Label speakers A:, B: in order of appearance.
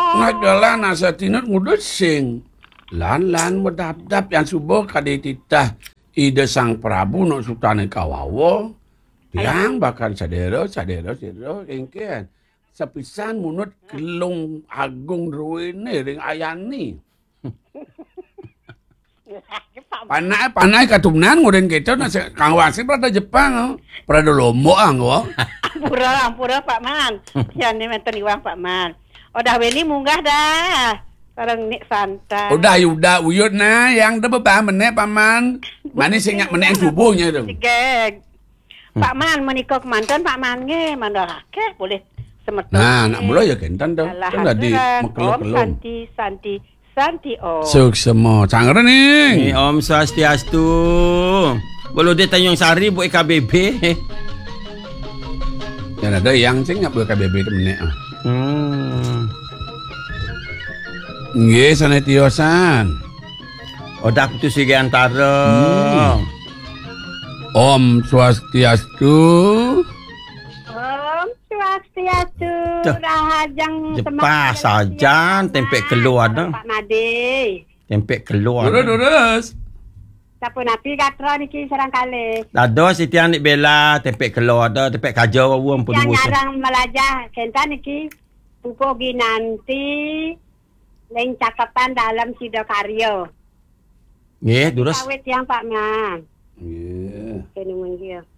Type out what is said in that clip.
A: Ngadalah nasa tinut ngudut sing. Lan medap-dap yang subuh kadititah ide sang Prabu no sultane kawawo. Tiang bahkan sadero engken. Sepisan munut gelung agung ruwene ring ayani. Panai katumnan nguden kita nasi Kang Wasi pada Jepang. Pada Lombok anggo.
B: Ampura Pak Man. Yan ni menten iwang Pak Man. Udah Weni munggah dah. Sekarang nik santai.
A: Udah uyut nah yang dah beberapa menit paman. Mana sing nyak menit subuhnya dong.
B: Sikek. Pak Man menikah kemantan Pak Man nge mandorake boleh semeton.
A: Nah, nak mula ya kentan dah. Kan dah di mekelok-kelom.
B: Santi Om.
A: Suksemo. Cangre nih.
C: Om Swastiastu. Kalau dia Tanjung Sari buat KBB.
A: Ya ada yang sing nyak buat KBB tu menit ah. Nggih, sanetiosan.
C: Odak tu sige antara.
A: Om Swastiastu.
B: Om Swastiastu. Rahajang
C: Jepah saja tempe keluar dah.
B: Pak Made.
C: Tempe keluar.
A: Durus.
B: Siapa napi katra niki serang kali.
C: Dado Siti Anik Bella tempe keluar dah, tempe kajo awam pun
B: Yang
C: bus.
B: nyarang melajah kenta niki pukogi nanti lain cakapan dalam sidokaryo.
C: Nggih, durus.
B: Awet yang Pak Man.
A: Nggih.
B: Kene mungkin.